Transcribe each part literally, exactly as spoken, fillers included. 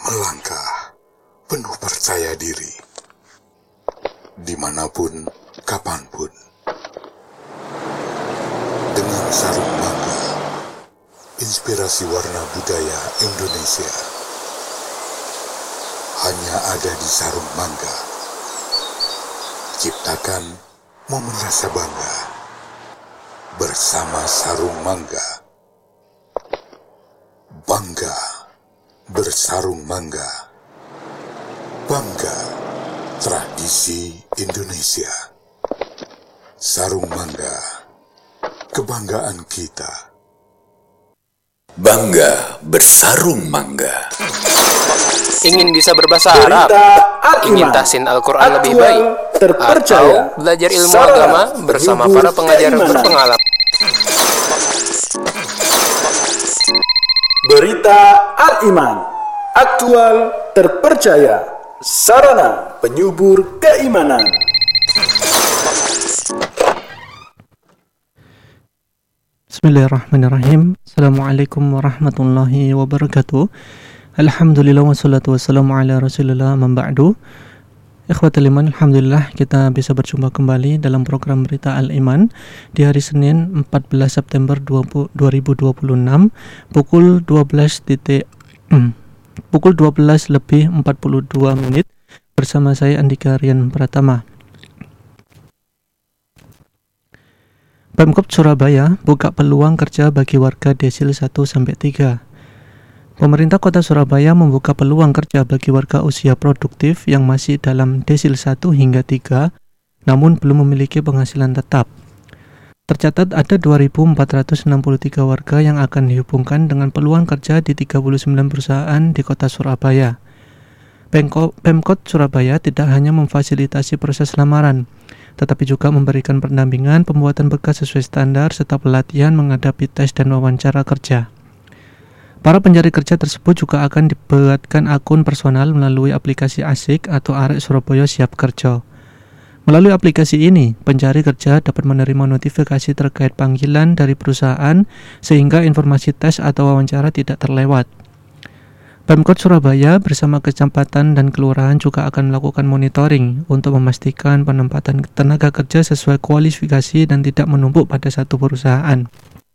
melangkah penuh percaya diri, dimanapun, kapanpun, dengan sarung mangga, inspirasi warna budaya Indonesia hanya ada di sarung mangga. Ciptakan momen rasa bangga bersama sarung mangga. Bangga bersarung mangga. Bangga tradisi Indonesia. Sarung mangga, kebanggaan kita. Bangga bersarung mangga. Ingin bisa berbahasa Arab, ingin tahsin Al-Quran lebih baik, atau belajar ilmu agama bersama para pengajar berpengalaman. Berita Al-Iman, aktual, terpercaya, sarana penyubur keimanan. Bismillahirrahmanirrahim. Assalamualaikum warahmatullahi wabarakatuh. Alhamdulillah wassalatu wassalamu ala rasulillah man ba'du. Ikhwatul iman, alhamdulillah kita bisa berjumpa kembali dalam program Berita Al-Iman di hari Senin empat belas September dua ribu dua puluh enam pukul dua belas titik pukul dua belas lebih empat puluh dua menit bersama saya Andika Rian Pratama. Pemkab Surabaya buka peluang kerja bagi warga desil satu sampai tiga. Pemerintah Kota Surabaya membuka peluang kerja bagi warga usia produktif yang masih dalam desil satu hingga tiga, namun belum memiliki penghasilan tetap. Tercatat ada dua ribu empat ratus enam puluh tiga warga yang akan dihubungkan dengan peluang kerja di tiga puluh sembilan perusahaan di Kota Surabaya. Pemkot Surabaya tidak hanya memfasilitasi proses lamaran, tetapi juga memberikan pendampingan pembuatan berkas sesuai standar serta pelatihan menghadapi tes dan wawancara kerja. Para pencari kerja tersebut juga akan dibuatkan akun personal melalui aplikasi Asik atau Arek Surabaya Siap Kerja. Melalui aplikasi ini, pencari kerja dapat menerima notifikasi terkait panggilan dari perusahaan sehingga informasi tes atau wawancara tidak terlewat. Pemkot Surabaya bersama kecamatan dan kelurahan juga akan melakukan monitoring untuk memastikan penempatan tenaga kerja sesuai kualifikasi dan tidak menumpuk pada satu perusahaan.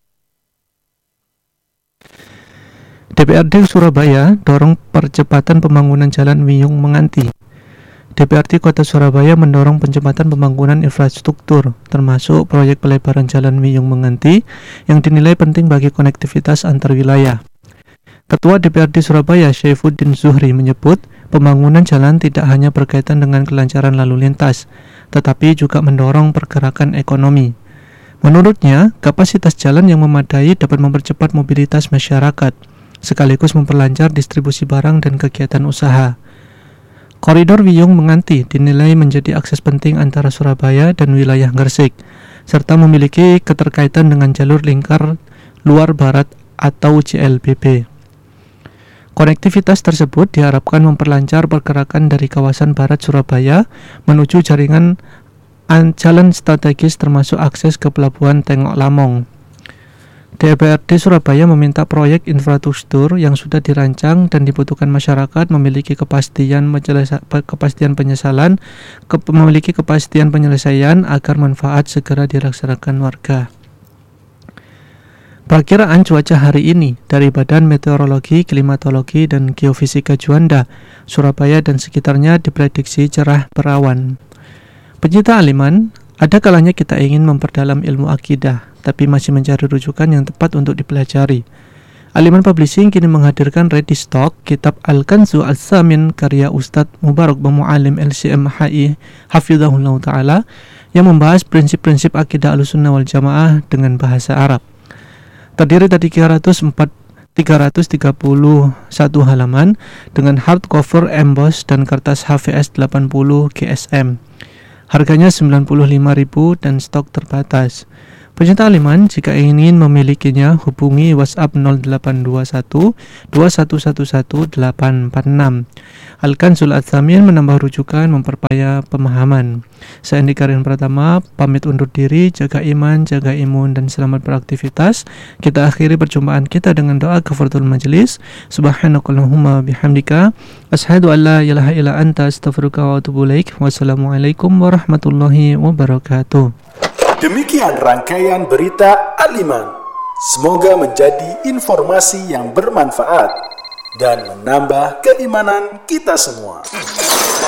D P R D Surabaya dorong percepatan pembangunan Jalan Wiyung Menganti. D P R D Kota Surabaya mendorong percepatan pembangunan infrastruktur, termasuk proyek pelebaran Jalan Wiyung Menganti yang dinilai penting bagi konektivitas antar wilayah. Ketua D P R D Surabaya Syaifuddin Zuhri menyebut pembangunan jalan tidak hanya berkaitan dengan kelancaran lalu lintas, tetapi juga mendorong pergerakan ekonomi. Menurutnya, kapasitas jalan yang memadai dapat mempercepat mobilitas masyarakat, sekaligus memperlancar distribusi barang dan kegiatan usaha. Koridor Wiyung Menganti dinilai menjadi akses penting antara Surabaya dan wilayah Gresik, serta memiliki keterkaitan dengan jalur lingkar luar barat atau J L B B. Konektivitas tersebut diharapkan memperlancar pergerakan dari kawasan barat Surabaya menuju jaringan jalan strategis termasuk akses ke Pelabuhan Tengok Lamong. D P R D Surabaya meminta proyek infrastruktur yang sudah dirancang dan dibutuhkan masyarakat memiliki kepastian kepastian penyesalan, ke, memiliki kepastian penyelesaian agar manfaat segera dirasakan warga. Perkiraan cuaca hari ini dari Badan Meteorologi, Klimatologi, dan Geofisika Juanda, Surabaya dan sekitarnya diprediksi cerah berawan. Pencinta Al-Iman, ada kalanya kita ingin memperdalam ilmu akidah, tapi masih mencari rujukan yang tepat untuk dipelajari. Al-Iman Publishing kini menghadirkan ready stock kitab Al-Kanzu Al-Samin karya Ustadz Mubarak Bamu'alim L C M H I Hafizahullah Ta'ala yang membahas prinsip-prinsip akidah Ahlussunnah wal Jamaah dengan bahasa Arab. Terdiri dari tiga ratus tiga puluh satu halaman dengan hardcover emboss dan kertas H V S delapan puluh G S M. Harganya sembilan puluh lima ribu rupiah dan stok terbatas. Pecinta Al-Iman, jika ingin memilikinya, hubungi WhatsApp nol delapan dua satu dua satu satu satu delapan empat enam. Al-Kanzul Ats-Tsamin menambah rujukan, memperkaya pemahaman. Saya Andi Karin Pratama, pamit undur diri, jaga iman, jaga imun, dan selamat beraktivitas. Kita akhiri perjumpaan kita dengan doa kafaratul majelis. Subhanakallahumma bihamdika, asyhadu an la ilaha illa anta, astaghfiruka wa atubu ilaik. Wassalamualaikum warahmatullahi wabarakatuh. Demikian rangkaian berita Al-Iman. Semoga menjadi informasi yang bermanfaat dan menambah keimanan kita semua.